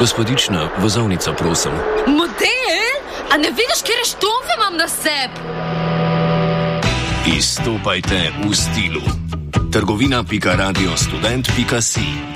Gospodična, vozovnica, prosim. Model? A ne vidiš, kjer štomfe imam na sebi? Izstopajte v stilu. Trgovina.radiostudent.si